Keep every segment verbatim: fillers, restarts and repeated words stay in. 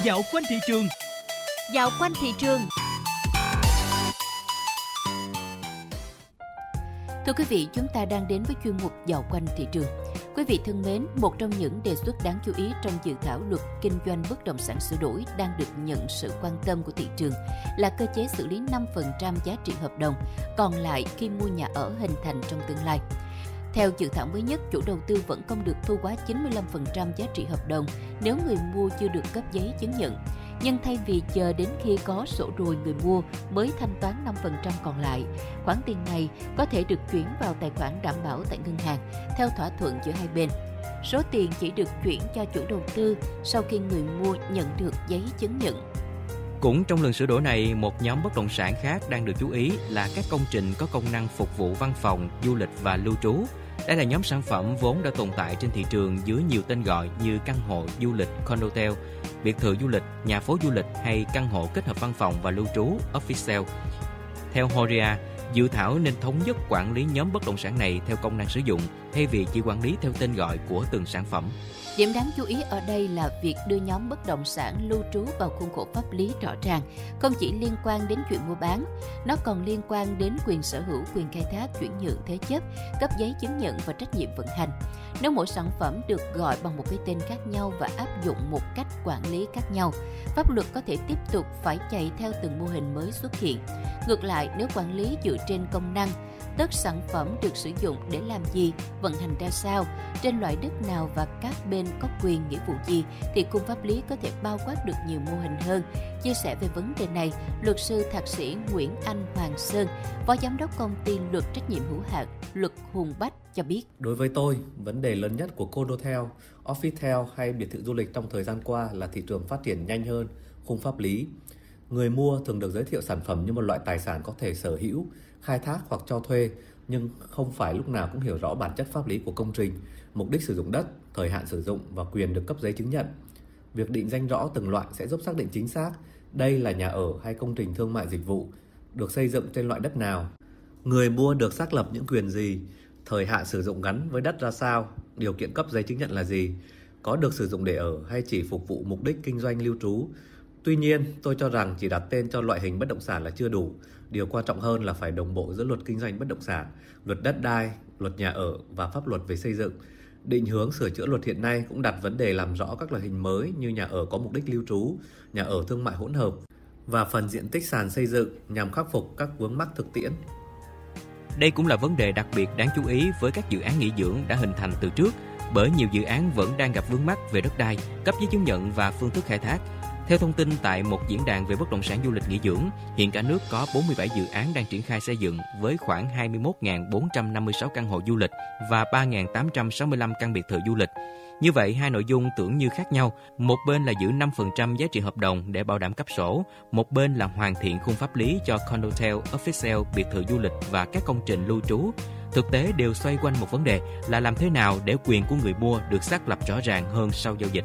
Dạo quanh thị trường. Dạo quanh thị trường. Thưa quý vị, chúng ta đang đến với chuyên mục Dạo quanh thị trường. Quý vị thân mến, một trong những đề xuất đáng chú ý trong dự thảo luật kinh doanh bất động sản sửa đổi đang được nhận sự quan tâm của thị trường là cơ chế xử lý năm phần trăm giá trị hợp đồng còn lại khi mua nhà ở hình thành trong tương lai. Theo dự thảo mới nhất, chủ đầu tư vẫn không được thu quá chín mươi lăm phần trăm giá trị hợp đồng nếu người mua chưa được cấp giấy chứng nhận. Nhưng thay vì chờ đến khi có sổ rồi người mua mới thanh toán năm phần trăm còn lại, khoản tiền này có thể được chuyển vào tài khoản đảm bảo tại ngân hàng theo thỏa thuận giữa hai bên. Số tiền chỉ được chuyển cho chủ đầu tư sau khi người mua nhận được giấy chứng nhận. Cũng trong lần sửa đổi này, một nhóm bất động sản khác đang được chú ý là các công trình có công năng phục vụ văn phòng, du lịch và lưu trú. Đây là nhóm sản phẩm vốn đã tồn tại trên thị trường dưới nhiều tên gọi như căn hộ du lịch, condotel, biệt thự du lịch, nhà phố du lịch hay căn hộ kết hợp văn phòng và lưu trú, office. Theo Horia, dự thảo nên thống nhất quản lý nhóm bất động sản này theo công năng sử dụng thay vì chỉ quản lý theo tên gọi của từng sản phẩm. Điểm đáng chú ý ở đây là việc đưa nhóm bất động sản lưu trú vào khuôn khổ pháp lý rõ ràng, không chỉ liên quan đến chuyện mua bán, nó còn liên quan đến quyền sở hữu, quyền khai thác, chuyển nhượng thế chấp, cấp giấy chứng nhận và trách nhiệm vận hành. Nếu mỗi sản phẩm được gọi bằng một cái tên khác nhau và áp dụng một cách quản lý khác nhau, pháp luật có thể tiếp tục phải chạy theo từng mô hình mới xuất hiện. Ngược lại, nếu quản lý dựa trên công năng, tức sản phẩm được sử dụng để làm gì, vận hành ra sao, trên loại đất nào và các bên có quyền nghĩa vụ gì, thì khung pháp lý có thể bao quát được nhiều mô hình hơn. Chia sẻ về vấn đề này, luật sư thạc sĩ Nguyễn Anh Hoàng Sơn, phó giám đốc công ty luật trách nhiệm hữu hạn Luật Hùng Bách cho biết. Đối với tôi, vấn đề lớn nhất của condotel, officetel hay biệt thự du lịch trong thời gian qua là thị trường phát triển nhanh hơn khung pháp lý. Người mua thường được giới thiệu sản phẩm như một loại tài sản có thể sở hữu, khai thác hoặc cho thuê, nhưng không phải lúc nào cũng hiểu rõ bản chất pháp lý của công trình, mục đích sử dụng đất, thời hạn sử dụng và quyền được cấp giấy chứng nhận. Việc định danh rõ từng loại sẽ giúp xác định chính xác đây là nhà ở hay công trình thương mại dịch vụ, được xây dựng trên loại đất nào. Người mua được xác lập những quyền gì, thời hạn sử dụng gắn với đất ra sao, điều kiện cấp giấy chứng nhận là gì, có được sử dụng để ở hay chỉ phục vụ mục đích kinh doanh lưu trú. Tuy nhiên, tôi cho rằng chỉ đặt tên cho loại hình bất động sản là chưa đủ. Điều quan trọng hơn là phải đồng bộ giữa luật kinh doanh bất động sản, luật đất đai, luật nhà ở và pháp luật về xây dựng. Định hướng sửa chữa luật hiện nay cũng đặt vấn đề làm rõ các loại hình mới như nhà ở có mục đích lưu trú, nhà ở thương mại hỗn hợp và phần diện tích sàn xây dựng nhằm khắc phục các vướng mắc thực tiễn. Đây cũng là vấn đề đặc biệt đáng chú ý với các dự án nghỉ dưỡng đã hình thành từ trước, bởi nhiều dự án vẫn đang gặp vướng mắc về đất đai, cấp giấy chứng nhận và phương thức khai thác. Theo thông tin tại một diễn đàn về bất động sản du lịch nghỉ dưỡng, hiện cả nước có bốn mươi bảy dự án đang triển khai xây dựng với khoảng hai mươi mốt nghìn bốn trăm năm mươi sáu căn hộ du lịch và ba nghìn tám trăm sáu mươi lăm căn biệt thự du lịch. Như vậy, hai nội dung tưởng như khác nhau. Một bên là giữ năm phần trăm giá trị hợp đồng để bảo đảm cấp sổ, một bên là hoàn thiện khung pháp lý cho condotel, officetel, biệt thự du lịch và các công trình lưu trú. Thực tế đều xoay quanh một vấn đề là làm thế nào để quyền của người mua được xác lập rõ ràng hơn sau giao dịch.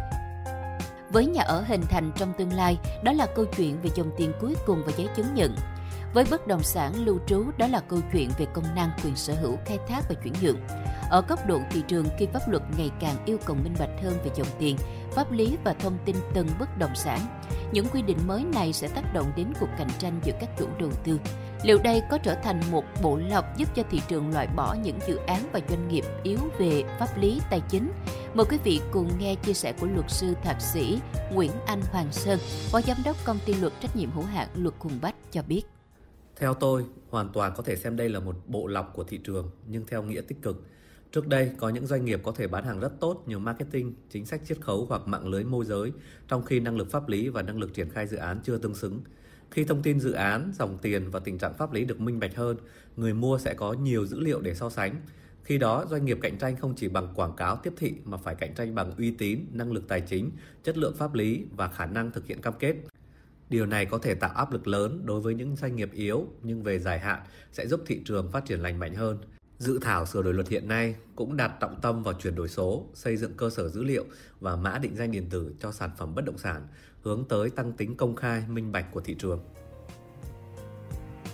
Với nhà ở hình thành trong tương lai, đó là câu chuyện về dòng tiền cuối cùng và giấy chứng nhận. Với bất động sản lưu trú, đó là câu chuyện về công năng, quyền sở hữu, khai thác và chuyển nhượng. Ở góc độ thị trường, khi pháp luật ngày càng yêu cầu minh bạch hơn về dòng tiền, pháp lý và thông tin từng bất động sản, những quy định mới này sẽ tác động đến cuộc cạnh tranh giữa các chủ đầu tư. Liệu đây có trở thành một bộ lọc giúp cho thị trường loại bỏ những dự án và doanh nghiệp yếu về pháp lý tài chính? Mời quý vị cùng nghe chia sẻ của luật sư thạc sĩ Nguyễn Anh Hoàng Sơn, phó giám đốc công ty luật trách nhiệm hữu hạn Luật Hùng Bách cho biết. Theo tôi, hoàn toàn có thể xem đây là một bộ lọc của thị trường, nhưng theo nghĩa tích cực. Trước đây, có những doanh nghiệp có thể bán hàng rất tốt nhờ marketing, chính sách chiết khấu hoặc mạng lưới môi giới, trong khi năng lực pháp lý và năng lực triển khai dự án chưa tương xứng. Khi thông tin dự án, dòng tiền và tình trạng pháp lý được minh bạch hơn, người mua sẽ có nhiều dữ liệu để so sánh. Khi đó, doanh nghiệp cạnh tranh không chỉ bằng quảng cáo tiếp thị mà phải cạnh tranh bằng uy tín, năng lực tài chính, chất lượng pháp lý và khả năng thực hiện cam kết. Điều này có thể tạo áp lực lớn đối với những doanh nghiệp yếu, nhưng về dài hạn sẽ giúp thị trường phát triển lành mạnh hơn. Dự thảo sửa đổi luật hiện nay cũng đặt trọng tâm vào chuyển đổi số, xây dựng cơ sở dữ liệu và mã định danh điện tử cho sản phẩm bất động sản, hướng tới tăng tính công khai, minh bạch của thị trường.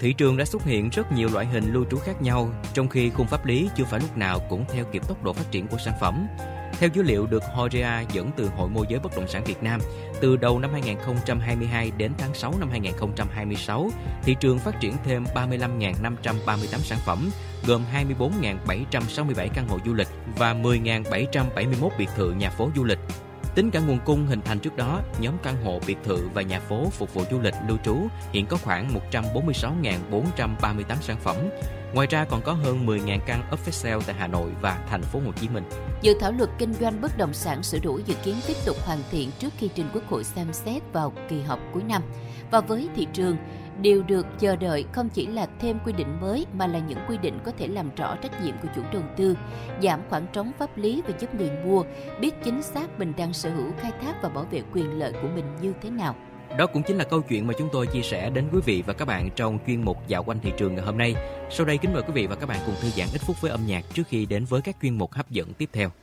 Thị trường đã xuất hiện rất nhiều loại hình lưu trú khác nhau, trong khi khung pháp lý chưa phải lúc nào cũng theo kịp tốc độ phát triển của sản phẩm. Theo dữ liệu được Horea dẫn từ Hội Môi giới Bất động sản Việt Nam, từ đầu năm hai không hai hai đến tháng sáu năm hai không hai sáu, thị trường phát triển thêm ba mươi lăm nghìn năm trăm ba mươi tám sản phẩm, gồm hai mươi bốn nghìn bảy trăm sáu mươi bảy căn hộ du lịch và mười nghìn bảy trăm bảy mươi mốt biệt thự nhà phố du lịch. Tính cả nguồn cung hình thành trước đó, nhóm căn hộ, biệt thự và nhà phố phục vụ du lịch lưu trú hiện có khoảng một trăm bốn mươi sáu nghìn bốn trăm ba mươi tám sản phẩm. Ngoài ra còn có hơn mười nghìn căn ấp phết sale tại Hà Nội và thành phố Hồ Chí Minh. Dự thảo luật kinh doanh bất động sản sửa đổi dự kiến tiếp tục hoàn thiện trước khi trình Quốc hội xem xét vào kỳ họp cuối năm. Và với thị trường, điều được chờ đợi không chỉ là thêm quy định mới mà là những quy định có thể làm rõ trách nhiệm của chủ đầu tư, giảm khoảng trống pháp lý và giúp người mua biết chính xác mình đang sở hữu, khai thác và bảo vệ quyền lợi của mình như thế nào. Đó cũng chính là câu chuyện mà chúng tôi chia sẻ đến quý vị và các bạn trong chuyên mục Dạo quanh thị trường ngày hôm nay. Sau đây kính mời quý vị và các bạn cùng thư giãn ít phút với âm nhạc trước khi đến với các chuyên mục hấp dẫn tiếp theo.